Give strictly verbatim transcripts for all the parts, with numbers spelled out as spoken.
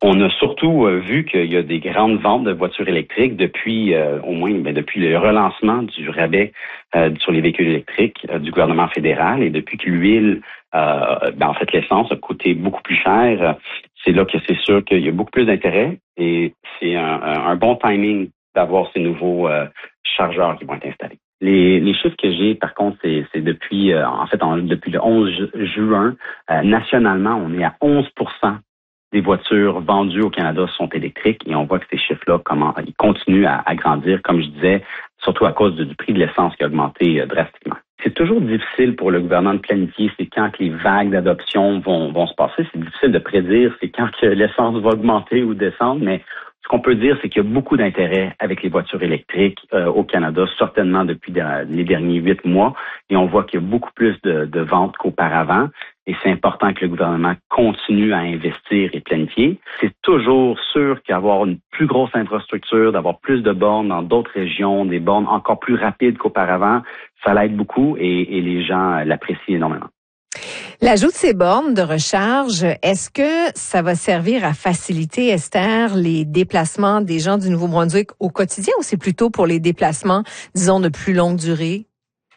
On a surtout euh, vu qu'il y a des grandes ventes de voitures électriques depuis euh, au moins ben, depuis le relancement du rabais euh, sur les véhicules électriques euh, du gouvernement fédéral et depuis que l'huile, euh, ben, en fait l'essence a coûté beaucoup plus cher. Euh, c'est là que c'est sûr qu'il y a beaucoup plus d'intérêt et c'est un, un, un bon timing d'avoir ces nouveaux euh, chargeurs qui vont être installés. Les, les chiffres que j'ai, par contre, c'est, c'est depuis, euh, en fait, en, depuis le onze juin, euh, nationalement, on est à onze pour cent des voitures vendues au Canada sont électriques et on voit que ces chiffres-là, comment, ils continuent à, à grandir, comme je disais, surtout à cause de, du prix de l'essence qui a augmenté euh, drastiquement. C'est toujours difficile pour le gouvernement de planifier, c'est quand que les vagues d'adoption vont, vont se passer. C'est difficile de prédire, c'est quand que l'essence va augmenter ou descendre, mais ce qu'on peut dire, c'est qu'il y a beaucoup d'intérêt avec les voitures électriques euh, au Canada, certainement depuis de, les derniers huit mois. Et on voit qu'il y a beaucoup plus de, de ventes qu'auparavant. Et c'est important que le gouvernement continue à investir et planifier. C'est toujours sûr qu'avoir une plus grosse infrastructure, d'avoir plus de bornes dans d'autres régions, des bornes encore plus rapides qu'auparavant, ça l'aide beaucoup et, et les gens l'apprécient énormément. L'ajout de ces bornes de recharge, est-ce que ça va servir à faciliter, Esther, les déplacements des gens du Nouveau-Brunswick au quotidien ou c'est plutôt pour les déplacements, disons, de plus longue durée?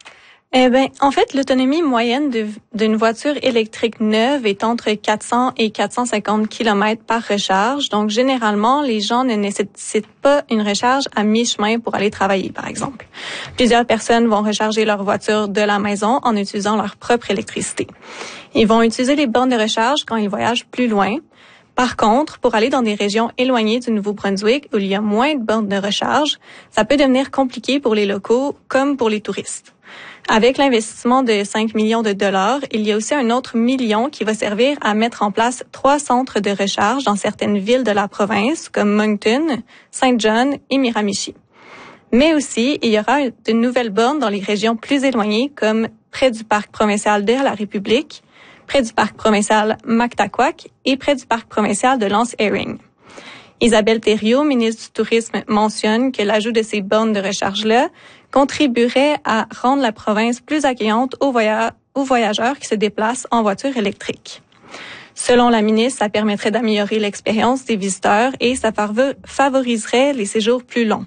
Eh ben, en fait, l'autonomie moyenne de, d'une voiture électrique neuve est entre quatre cents et quatre cent cinquante kilomètres par recharge. Donc, généralement, les gens ne nécessitent pas une recharge à mi-chemin pour aller travailler, par exemple. Plusieurs personnes vont recharger leur voiture de la maison en utilisant leur propre électricité. Ils vont utiliser les bornes de recharge quand ils voyagent plus loin. Par contre, pour aller dans des régions éloignées du Nouveau-Brunswick où il y a moins de bornes de recharge, ça peut devenir compliqué pour les locaux comme pour les touristes. Avec l'investissement de cinq millions de dollars, il y a aussi un autre million qui va servir à mettre en place trois centres de recharge dans certaines villes de la province, comme Moncton, Saint John et Miramichi. Mais aussi, il y aura de nouvelles bornes dans les régions plus éloignées, comme près du parc provincial de la République, près du parc provincial Mactaquac et près du parc provincial de Lance Herring. Isabelle Thériault, ministre du Tourisme, mentionne que l'ajout de ces bornes de recharge-là contribuerait à rendre la province plus accueillante aux, voya- aux voyageurs qui se déplacent en voiture électrique. Selon la ministre, ça permettrait d'améliorer l'expérience des visiteurs et ça favoriserait les séjours plus longs.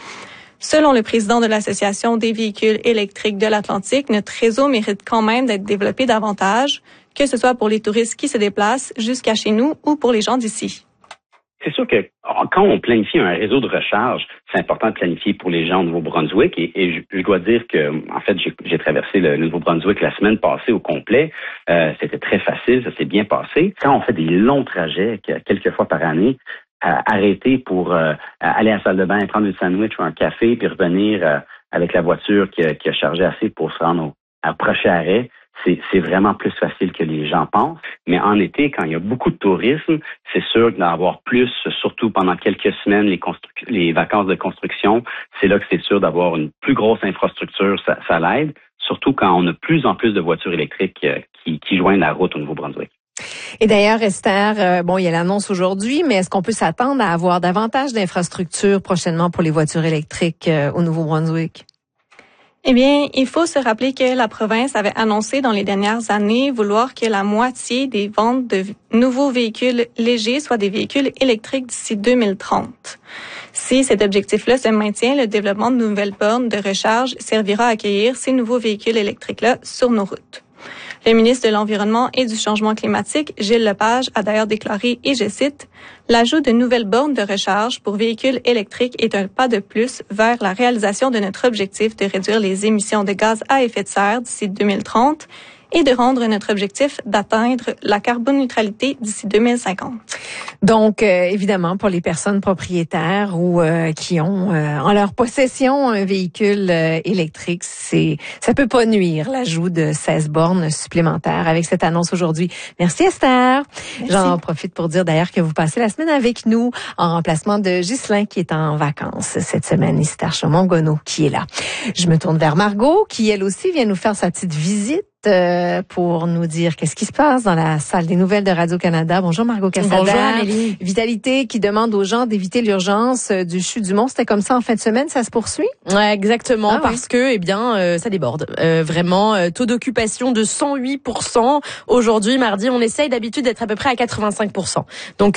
Selon le président de l'Association des véhicules électriques de l'Atlantique, notre réseau mérite quand même d'être développé davantage, que ce soit pour les touristes qui se déplacent jusqu'à chez nous ou pour les gens d'ici. C'est sûr que quand on planifie un réseau de recharge, c'est important de planifier pour les gens au Nouveau-Brunswick. Et, et je, je dois dire que, en fait, j'ai, j'ai traversé le Nouveau-Brunswick la semaine passée au complet. Euh, c'était très facile, ça s'est bien passé. Quand on fait des longs trajets, quelques fois par année, euh, arrêter pour euh, aller à la salle de bain, prendre un sandwich ou un café, puis revenir euh, avec la voiture qui a, qui a chargé assez pour se rendre au, à prochain arrêt, C'est, c'est vraiment plus facile que les gens pensent. Mais en été, quand il y a beaucoup de tourisme, c'est sûr d'en avoir plus, surtout pendant quelques semaines, les, construc- les vacances de construction, c'est là que c'est sûr d'avoir une plus grosse infrastructure, ça, ça l'aide, surtout quand on a plus en plus de voitures électriques euh, qui, qui joignent la route au Nouveau-Brunswick. Et d'ailleurs, Esther, euh, bon, il y a l'annonce aujourd'hui, mais est-ce qu'on peut s'attendre à avoir davantage d'infrastructures prochainement pour les voitures électriques euh, au Nouveau-Brunswick? Eh bien, il faut se rappeler que la province avait annoncé dans les dernières années vouloir que la moitié des ventes de nouveaux véhicules légers soient des véhicules électriques d'ici deux mille trente. Si cet objectif-là se maintient, le développement de nouvelles bornes de recharge servira à accueillir ces nouveaux véhicules électriques-là sur nos routes. Le ministre de l'Environnement et du Changement climatique, Gilles Lepage, a d'ailleurs déclaré, et je cite, « L'ajout de nouvelles bornes de recharge pour véhicules électriques est un pas de plus vers la réalisation de notre objectif de réduire les émissions de gaz à effet de serre d'ici deux mille trente et de rendre notre objectif d'atteindre la carboneutralité d'ici deux mille cinquante. » Donc, euh, évidemment, pour les personnes propriétaires ou euh, qui ont euh, en leur possession un véhicule euh, électrique, c'est ça peut pas nuire l'ajout de seize bornes supplémentaires avec cette annonce aujourd'hui. Merci Esther. Merci. J'en profite pour dire d'ailleurs que vous passez la semaine avec nous en remplacement de Ghislain qui est en vacances cette semaine. Esther Chaumont-Gonneau qui est là. Je me tourne vers Margot qui elle aussi vient nous faire sa petite visite. Euh, pour nous dire qu'est-ce qui se passe dans la salle des nouvelles de Radio-Canada. Bonjour Margot Cassada. Bonjour Amélie. Vitalité qui demande aux gens d'éviter l'urgence euh, du CHU du Mont. C'était comme ça en fin de semaine, ça se poursuit? Ouais, exactement, ah, parce oui. que, eh bien, euh, ça déborde. Euh, vraiment, euh, taux d'occupation de cent huit pour cent. Aujourd'hui, mardi, on essaye d'habitude d'être à peu près à quatre-vingt-cinq pour cent. Donc,